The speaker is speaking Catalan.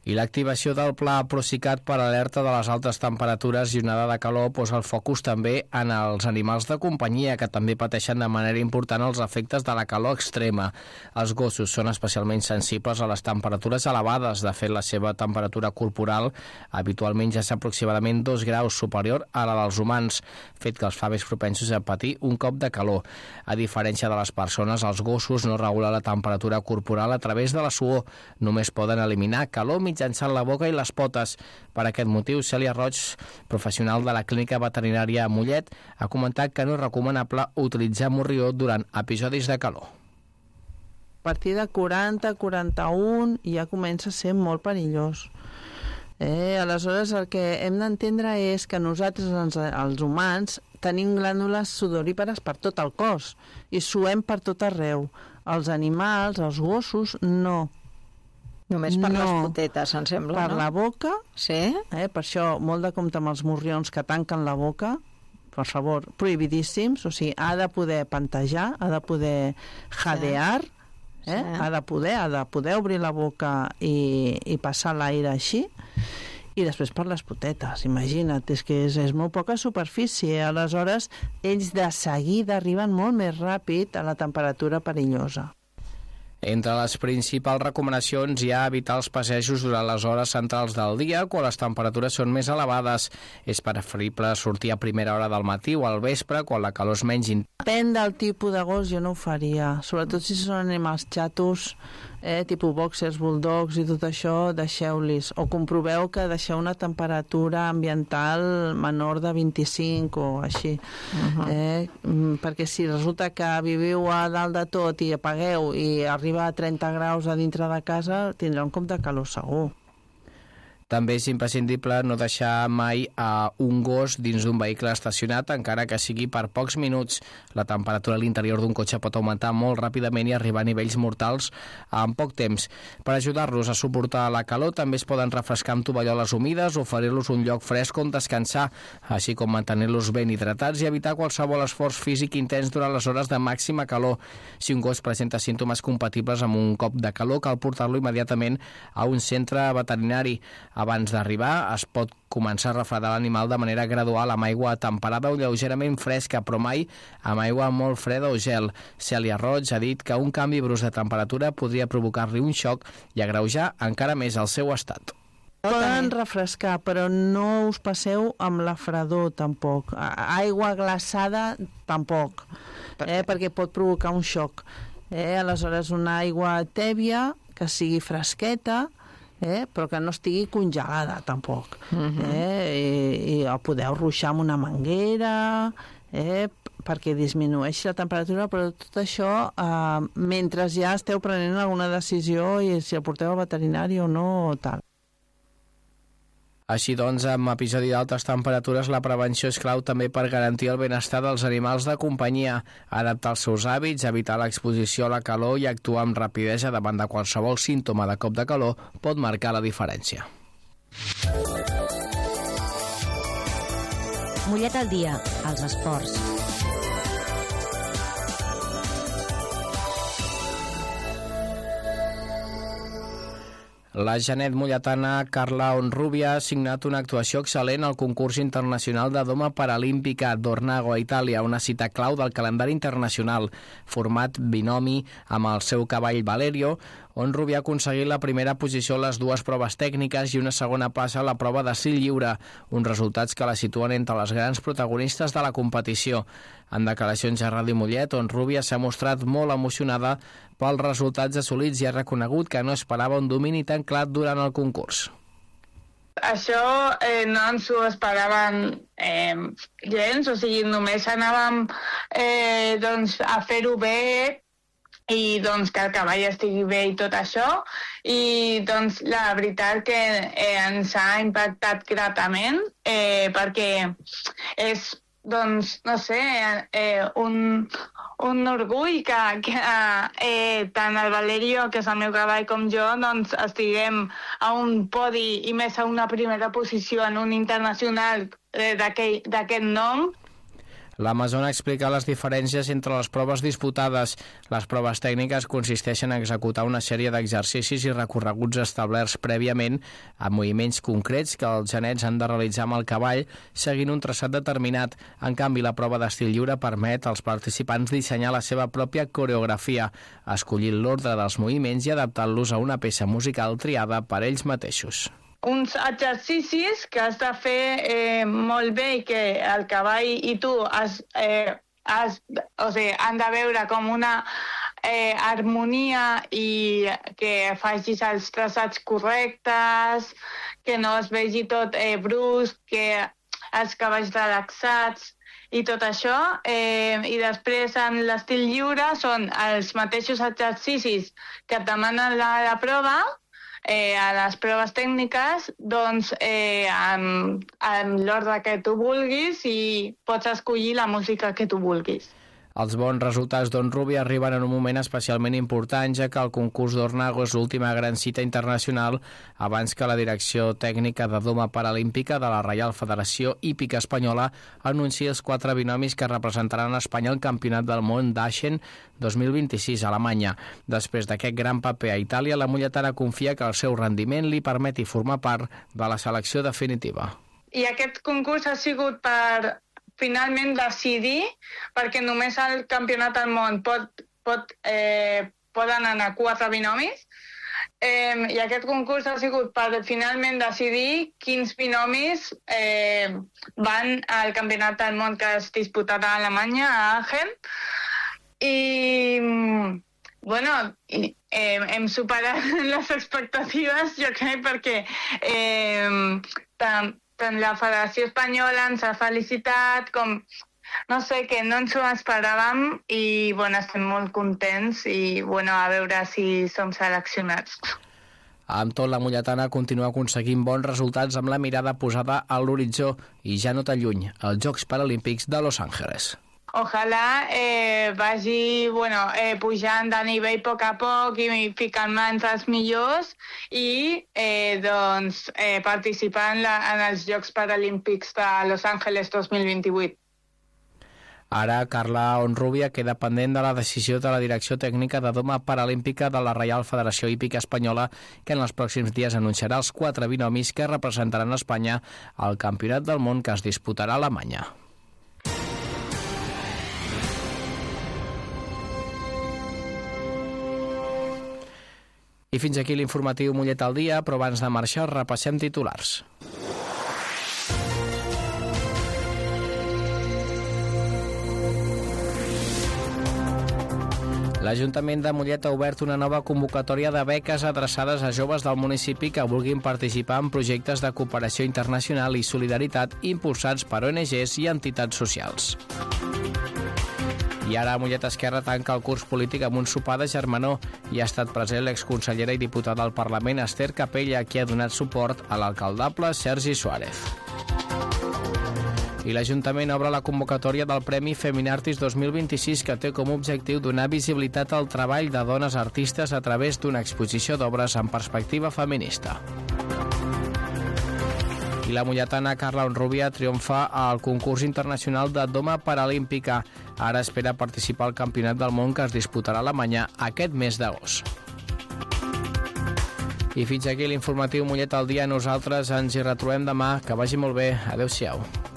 I l'activació del pla Procicat per alerta de les altes temperatures i onada de calor posa el focus també en els animals de companyia, que també pateixen de manera important els efectes de la calor extrema. Els gossos són especialment sensibles a les temperatures elevades. De fet, la seva temperatura corporal habitualment ja és aproximadament 2 graus superior a la dels humans, fet que els fa més propensos a patir un cop de calor. A diferència de les persones, els gossos no regulen la temperatura corporal a través de la suor. Només poden eliminar calor mitjançant la boca i les potes. Per aquest motiu, Cèlia Roig, professional de la Clínica Veterinària a Mollet, ha comentat que no és recomanable utilitzar morrió durant episodis de calor. A partir de 40-41 ja comença a ser molt perillós. Aleshores, el que hem d'entendre és que nosaltres, els humans, tenim glàndules sudorípares per tot el cos i suem per tot arreu. Els animals, els gossos, no. Només per les potetes, em sembla, per la boca, sí? Per això molt de compte amb els morrions que tanquen la boca, per favor, prohibidíssims, o sigui, ha de poder pantejar, ha de poder jadear, sí. Ha de poder obrir la boca i passar l'aire així, i després per les potetes, imagina't, és que és molt poca superfície, aleshores ells de seguida arriben molt més ràpid a la temperatura perillosa. Entre les principals recomanacions hi ha evitar els passejos durant les hores centrals del dia quan les temperatures són més elevades. És preferible sortir a primera hora del matí o al vespre quan la calor és menys intensa. Depèn del tipus de gos, jo no ho faria. Sobretot si són animals xatos, tipus boxers, bulldogs i tot això, deixeu-los. O comproveu que deixeu una temperatura ambiental menor de 25 o així. Perquè si resulta que viviu a dalt de tot i apagueu i arriba a 30 graus a dintre de casa, tindrà un cop de calor segur. També és imprescindible no deixar mai un gos dins d'un vehicle estacionat, encara que sigui per pocs minuts. La temperatura a l'interior d'un cotxe pot augmentar molt ràpidament i arribar a nivells mortals en poc temps. Per ajudar-los a suportar la calor, també es poden refrescar amb tovalloles humides, oferir-los un lloc fresc on descansar, així com mantenir-los ben hidratats i evitar qualsevol esforç físic intens durant les hores de màxima calor. Si un gos presenta símptomes compatibles amb un cop de calor, cal portar-lo immediatament a un centre veterinari. Abans d'arribar, es pot començar a refredar l'animal de manera gradual amb aigua temperada o lleugerament fresca, però mai amb aigua molt freda o gel. Cèlia Roig ha dit que un canvi brusc de temperatura podria provocar-li un xoc i agreujar encara més el seu estat. Poden refrescar, però no us passeu amb la fredor, tampoc. Aigua glaçada, tampoc, perquè pot provocar un xoc. Aleshores, una aigua tèbia, que sigui fresqueta, però que no estigui congelada tampoc. I podeu ruixar amb una manguera perquè disminueixi la temperatura, però tot això mentre ja esteu prenent alguna decisió i si el porteu al veterinari o no o tal. Així doncs, amb episodi d'altes temperatures, la prevenció és clau també per garantir el benestar dels animals de companyia, adaptar els seus hàbits, evitar l'exposició a la calor i actuar amb rapidesa davant de qualsevol símptoma de cop de calor pot marcar la diferència. Mollet al dia, als esports. La genet molletana Carla Onrubia ha signat una actuació excel·lent al concurs internacional de doma paralímpica d'Ornago a Itàlia, una cita clau del calendari internacional. Format binomi amb el seu cavall Valerio, Onrubia ha aconseguit la primera posició a les dues proves tècniques i una segona plaça a la prova de sil lliure, uns resultats que la situen entre les grans protagonistes de la competició. En declaracions a Ràdio Mollet, Onrubia s'ha mostrat molt emocionada pels resultats assolits i ha reconegut que no esperava un domini tan clar durant el concurs. Això no ens ho esperàvem gens, o sigui, només anàvem a fer-ho bé i que el cavall estigui bé i tot això, i la veritat que ens ha impactat gratament perquè és, no sé, un orgull que tant el Valerio, que és el meu cavall, com jo, estiguem a un podi i més a una primera posició en un internacional d'aquest nom. L'Amazona explica les diferències entre les proves disputades. Les proves tècniques consisteixen en executar una sèrie d'exercicis i recorreguts establerts prèviament amb moviments concrets que els genets han de realitzar amb el cavall seguint un traçat determinat. En canvi, la prova d'estil lliure permet als participants dissenyar la seva pròpia coreografia, escollint l'ordre dels moviments i adaptant-los a una peça musical triada per ells mateixos. Uns exercicis que has de fer molt bé i que el cavall i tu han de veure com una harmonia i que facis els traçats correctes, que no es vegi tot brusc, que els cavalls relaxats i tot això. I després en l'estil lliure són els mateixos exercicis que et demanen la prova, a les proves tècniques, doncs amb l'ordre que tu vulguis i pots escollir la música que tu vulguis. Els bons resultats d'Honrubia arriben en un moment especialment important, ja que el concurs d'Ornago és l'última gran cita internacional abans que la direcció tècnica de doma paralímpica de la Reial Federació Hípica Espanyola anunciï els 4 binomis que representaran a Espanya al Campionat del Món d'Aachen 2026 a Alemanya. Després d'aquest gran paper a Itàlia, la mulletana confia que el seu rendiment li permeti formar part de la selecció definitiva. I aquest concurs ha sigut per finalment decidir, perquè només al Campionat del Món poden anar 4 binomis, i aquest concurs ha sigut per finalment decidir quins binomis van al Campionat del Món que es disputarà a Alemanya, a Aachen. I hem superat les expectatives, jo crec, perquè tant la Federació Espanyola ens ha felicitat com, no sé, que no ens ho esperàvem i, estem molt contents i, a veure si som seleccionats. Amb tot, la mulletana continua aconseguint bons resultats amb la mirada posada a l'horitzó i ja no tan lluny, als Jocs Paralímpics de Los Angeles. Ojalà vagi pujant de nivell a poc i ficant mans als millors i participar en els Jocs Paralímpics de Los Angeles 2028. Ara, Carla Honrubia queda pendent de la decisió de la direcció tècnica de doma paralímpica de la Reial Federació Hípica Espanyola, que en els pròxims dies anunciarà els 4 binomis que representaran Espanya al Campionat del Món que es disputarà a Alemanya. I fins aquí l'informatiu Mollet al dia, però abans de marxar repassem titulars. L'Ajuntament de Mollet ha obert una nova convocatòria de beques adreçades a joves del municipi que vulguin participar en projectes de cooperació internacional i solidaritat impulsats per ONGs i entitats socials. I ara Mollet Esquerra tanca el curs polític amb un sopar de germanor i ha estat present l'exconsellera i diputada del Parlament Esther Capella, qui ha donat suport a l'alcaldable Sergi Suárez. I l'Ajuntament obre la convocatòria del Premi Feminartis 2026, que té com a objectiu donar visibilitat al treball de dones artistes a través d'una exposició d'obres en perspectiva feminista. I la molletana Carla Honrubia triomfa al concurs internacional de doma paralímpica. Ara espera participar al Campionat del Món que es disputarà a Alemanya aquest mes d'agost. I fins aquí l'informatiu Mollet al dia. Nosaltres ens hi retrobem demà. Que vagi molt bé. Adéu-siau.